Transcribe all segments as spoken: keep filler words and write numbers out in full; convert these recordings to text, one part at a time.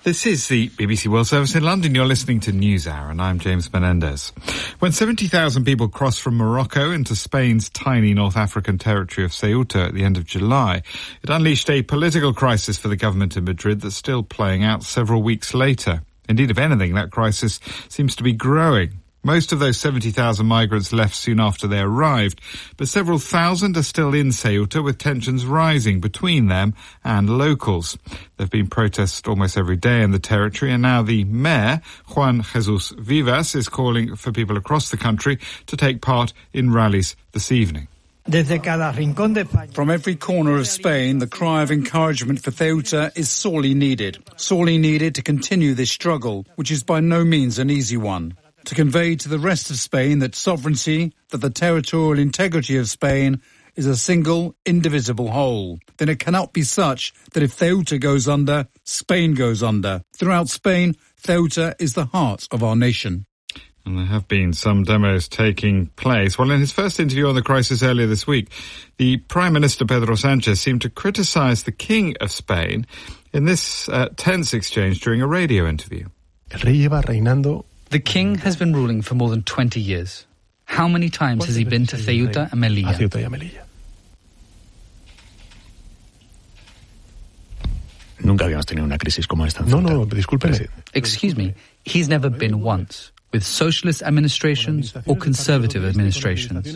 This is the B B C World Service in London. You're listening to NewsHour, and I'm James Menendez. When seventy thousand people crossed from Morocco into Spain's tiny North African territory of Ceuta at the end of July, it unleashed a political crisis for the government in Madrid that's still playing out several weeks later. Indeed, if anything, that crisis seems to be growing. Most of those seventy thousand migrants left soon after they arrived, but several thousand are still in Ceuta, with tensions rising between them and locals. There have been protests almost every day in the territory, and now the mayor, Juan Jesus Vivas, is calling for people across the country to take part in rallies this evening. From every corner of Spain, the cry of encouragement for Ceuta is sorely needed. Sorely needed to continue this struggle, which is by no means an easy one. To convey to the rest of Spain that sovereignty, that the territorial integrity of Spain is a single, indivisible whole. Then it cannot be such that if Ceuta goes under, Spain goes under. Throughout Spain, Ceuta is the heart of our nation. And there have been some demos taking place. Well, in his first interview on the crisis earlier this week, the Prime Minister Pedro Sanchez seemed to criticise the King of Spain in this uh, tense exchange during a radio interview. El rey lleva reinando. The king has been ruling for more than twenty years. How many times has he been to Ceuta and Melilla? Ceuta y Melilla. Nunca habíamos tenido una crisis como esta. No, no, disculpe. Excuse me, he's never been once, with socialist administrations or conservative administrations.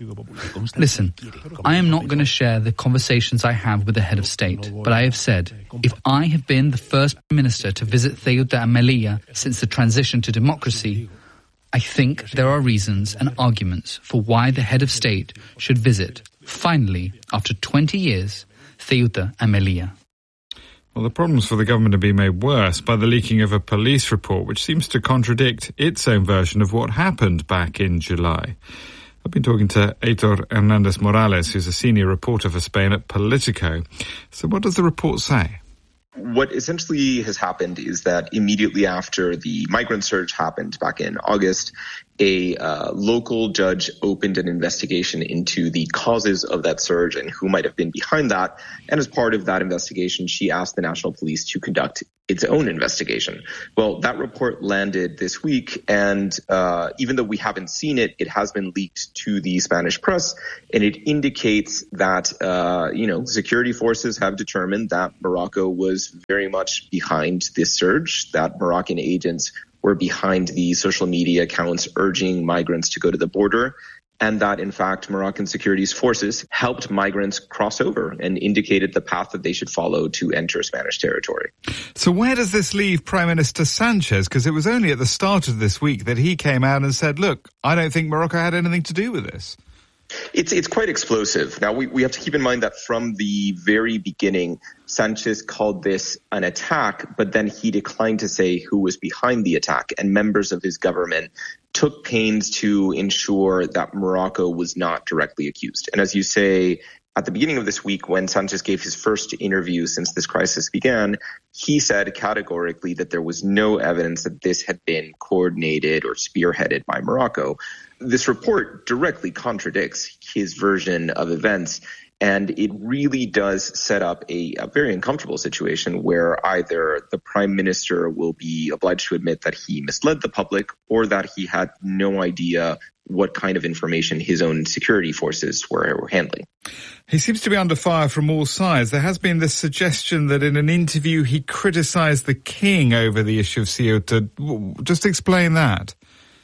Listen, I am not going to share the conversations I have with the head of state, but I have said, if I have been the first minister to visit Ceuta and Melilla since the transition to democracy, I think there are reasons and arguments for why the head of state should visit, finally, after twenty years, Ceuta and Melilla. Well, the problems for the government have been made worse by the leaking of a police report, which seems to contradict its own version of what happened back in July. I've been talking to Aitor Hernandez Morales, who's a senior reporter for Spain at Politico. So what does the report say? What essentially has happened is that immediately after the migrant surge happened back in August, a uh, local judge opened an investigation into the causes of that surge and who might have been behind that. And as part of that investigation, she asked the national police to conduct its own investigation. Well, that report landed this week, and uh, even though we haven't seen it, it has been leaked to the Spanish press, and it indicates that, uh, you know, security forces have determined that Morocco was very much behind this surge, that Moroccan agents were behind the social media accounts urging migrants to go to the border, and that, in fact, Moroccan security forces helped migrants cross over and indicated the path that they should follow to enter Spanish territory. So where does this leave Prime Minister Sanchez? Because it was only at the start of this week that he came out and said, look, I don't think Morocco had anything to do with this. It's it's quite explosive. Now, we, we have to keep in mind that from the very beginning, Sanchez called this an attack, but then he declined to say who was behind the attack, and members of his government took pains to ensure that Morocco was not directly accused. And as you say, at the beginning of this week, when Sanchez gave his first interview since this crisis began, he said categorically that there was no evidence that this had been coordinated or spearheaded by Morocco. This report directly contradicts his version of events, and it really does set up a, a very uncomfortable situation where either the prime minister will be obliged to admit that he misled the public or that he had no idea what kind of information his own security forces were, were handling. He seems to be under fire from all sides. There has been this suggestion that in an interview he criticized the king over the issue of Ceuta. Just explain that.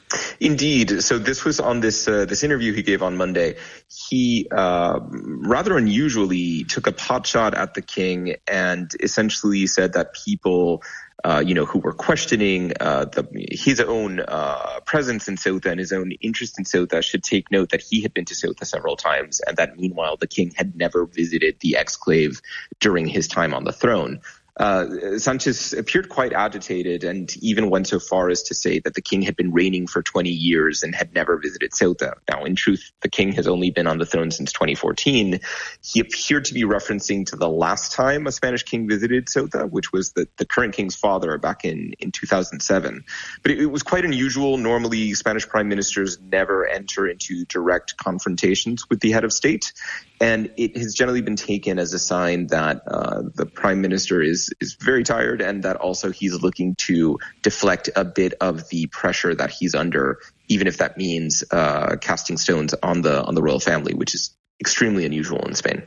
Indeed. So this was on this uh, this interview he gave on Monday. He uh, rather unusually took a potshot at the king and essentially said that people, uh, you know, who were questioning uh, the, his own uh, presence in Ceuta and his own interest in Ceuta should take note that he had been to Ceuta several times, and that meanwhile the king had never visited the exclave during his time on the throne. Uh, Sanchez appeared quite agitated and even went so far as to say that the king had been reigning for twenty years and had never visited Ceuta. Now, in truth, the king has only been on the throne since twenty fourteen. He appeared to be referencing to the last time a Spanish king visited Ceuta, which was the, the current king's father back in, in two thousand seven. But it, it was quite unusual. Normally, Spanish prime ministers never enter into direct confrontations with the head of state. And it has generally been taken as a sign that uh, the prime minister is is very tired, and that also he's looking to deflect a bit of the pressure that he's under, even if that means uh, casting stones on the on the royal family, which is extremely unusual in Spain.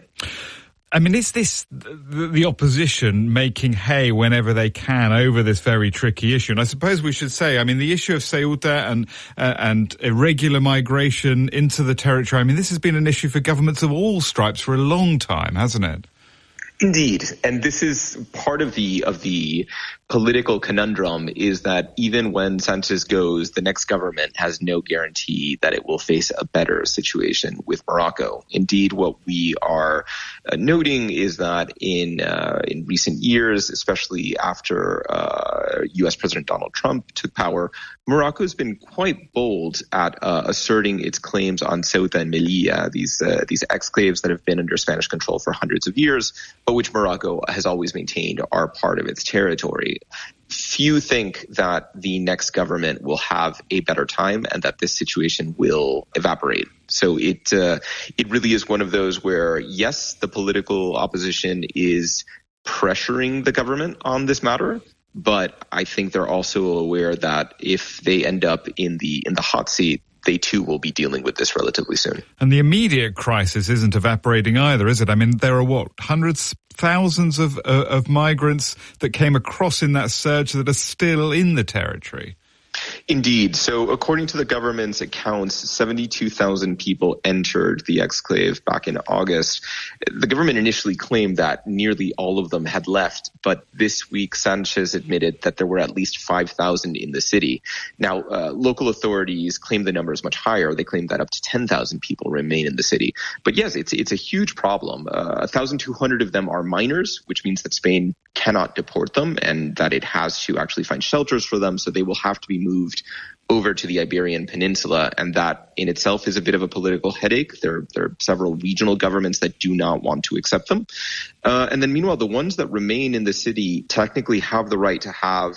I mean, is this the, the opposition making hay whenever they can over this very tricky issue? And I suppose we should say, I mean, the issue of Ceuta and uh, and irregular migration into the territory, I mean, this has been an issue for governments of all stripes for a long time, hasn't it? Indeed. And this is part of the of the political conundrum, is that even when Sanchez goes, the next government has no guarantee that it will face a better situation with Morocco. Indeed, what we are uh, noting is that in uh, in recent years, especially after uh, U S President Donald Trump took power, Morocco has been quite bold at uh, asserting its claims on Ceuta and Melilla, these uh, these exclaves that have been under Spanish control for hundreds of years, but which Morocco has always maintained are part of its territory. Few think that the next government will have a better time and that this situation will evaporate. So it uh, it really is one of those where, yes, the political opposition is pressuring the government on this matter, but I think they're also aware that if they end up in the in the hot seat, they too will be dealing with this relatively soon. And the immediate crisis isn't evaporating either, is it? I mean, there are what, hundreds, thousands of uh, of migrants that came across in that surge that are still in the territory. Indeed. So according to the government's accounts, seventy-two thousand people entered the exclave back in August. The government initially claimed that nearly all of them had left, but this week Sanchez admitted that there were at least five thousand in the city. Now, uh, local authorities claim the number is much higher. They claim that up to ten thousand people remain in the city. But yes, it's it's a huge problem. Uh, one thousand two hundred of them are minors, which means that Spain cannot deport them and that it has to actually find shelters for them, so they will have to be moved over to the Iberian Peninsula, and that in itself is a bit of a political headache. There, there are several regional governments that do not want to accept them. Uh, and then meanwhile, the ones that remain in the city technically have the right to have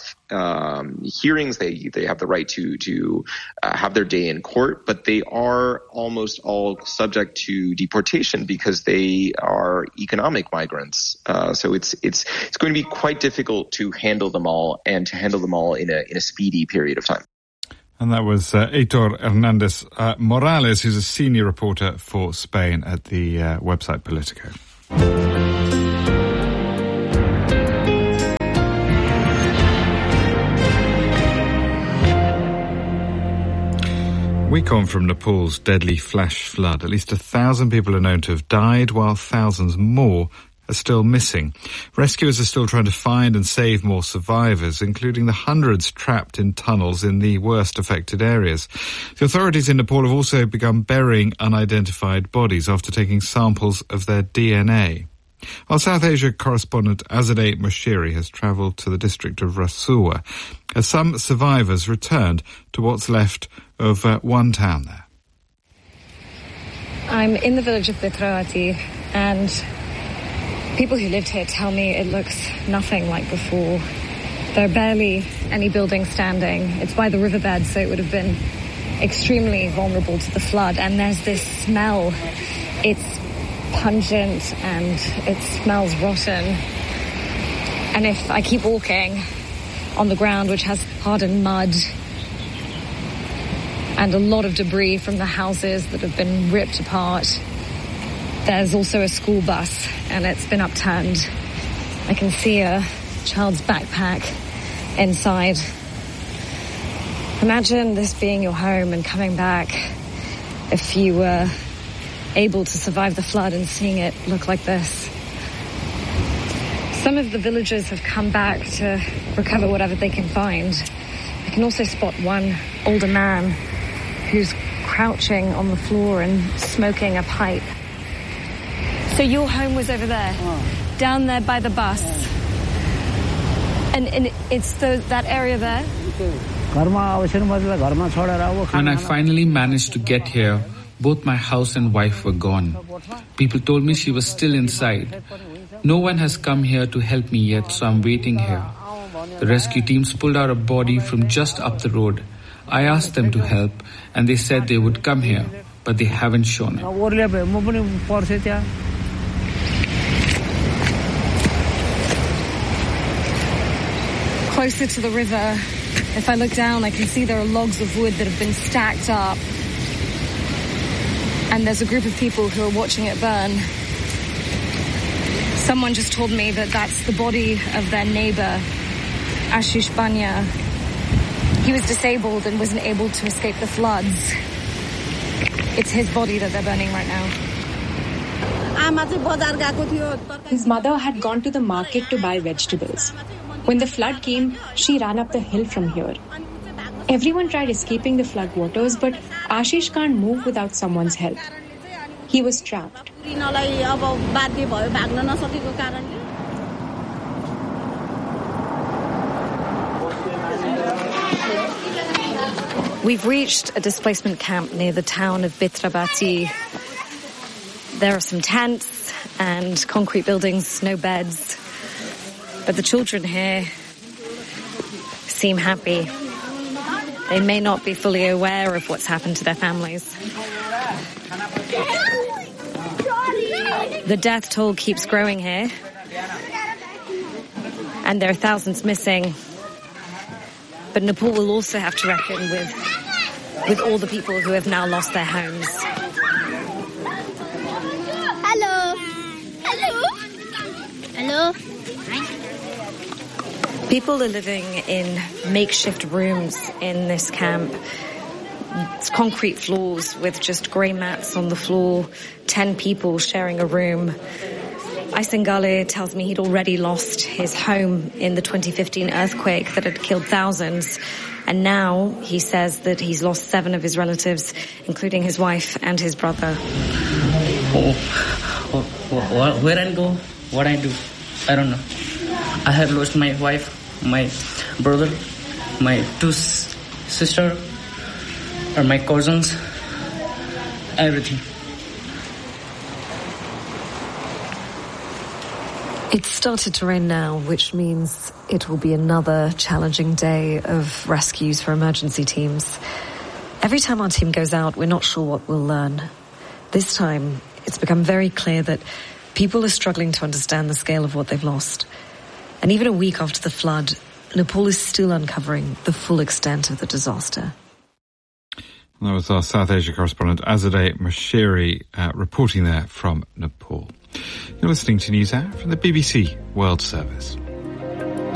um, hearings. They they have the right to, to uh, have their day in court, but they are almost all subject to deportation because they are economic migrants. Uh, so it's it's it's going to be quite difficult to handle them all and to handle them all in a in a speedy period of time. And that was uh, Heitor Hernandez uh, Morales, who's a senior reporter for Spain at the uh, website Politico. Week on from Nepal's deadly flash flood, at least a thousand people are known to have died, while thousands more are still missing. Rescuers are still trying to find and save more survivors, including the hundreds trapped in tunnels in the worst affected areas. The authorities in Nepal have also begun burying unidentified bodies after taking samples of their D N A. Our South Asia correspondent Azadeh Moshiri has travelled to the district of Rasuwa as some survivors returned to what's left of uh, one town there. I'm in the village of Bitrawati, and people who lived here tell me it looks nothing like before. There are barely any buildings standing. It's by the riverbed, so it would have been extremely vulnerable to the flood. And there's this smell. It's pungent and it smells rotten. And if I keep walking on the ground, which has hardened mud and a lot of debris from the houses that have been ripped apart, there's also a school bus, and it's been upturned. I can see a child's backpack inside. Imagine this being your home and coming back if you were able to survive the flood and seeing it look like this. Some of the villagers have come back to recover whatever they can find. I can also spot one older man who's crouching on the floor and smoking a pipe. So your home was over there, oh. down there by the bus, and, and it's the, that area there? When I finally managed to get here, both my house and wife were gone. People told me she was still inside. No one has come here to help me yet, so I'm waiting here. The rescue teams pulled out a body from just up the road. I asked them to help, and they said they would come here. but they haven't shown it. Closer to the river, if I look down, I can see there are logs of wood that have been stacked up. And there's a group of people who are watching it burn. Someone just told me that that's the body of their neighbor, Ashish Banya. He was disabled and wasn't able to escape the floods. It's his body that they're burning right now. His mother had gone to the market to buy vegetables. When the flood came, she ran up the hill from here. Everyone tried escaping the flood waters, but Ashish can't move without someone's help. He was trapped. We've reached a displacement camp near the town of Bitrabati. There are some tents and concrete buildings, no beds. But the children here seem happy. They may not be fully aware of what's happened to their families. The death toll keeps growing here. And there are thousands missing. But Nepal will also have to reckon with, with all the people who have now lost their homes. Hello. Hello. Hello. People are living in makeshift rooms in this camp. It's concrete floors with just grey mats on the floor, ten people sharing a room. Aysengale tells me he'd already lost his home in the twenty fifteen earthquake that had killed thousands. And now he says that he's lost seven of his relatives, including his wife and his brother. Oh, oh, where I go, what I do, I don't know. I have lost my wife, my brother, my two s- sister, or my cousins, everything. It's started to rain now, which means it will be another challenging day of rescues for emergency teams. Every time our team goes out, we're not sure what we'll learn. This time, it's become very clear that people are struggling to understand the scale of what they've lost. And even a week after the flood, Nepal is still uncovering the full extent of the disaster. That was our South Asia correspondent Azadeh Moshiri uh, reporting there from Nepal. You're listening to NewsHour from the B B C World Service.